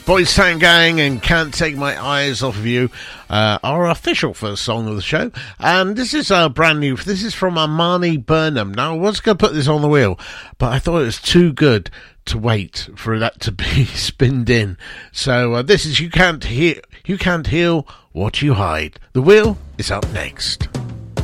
Boys Town Gang and Can't Take My Eyes Off of You, our official first song of the show. And this is brand new. This is from Armani Burnham. Now, I was going to put this on the wheel, but I thought it was too good to wait for that to be spinned in. So this is You Can't Heal What You Hide. The wheel is up next.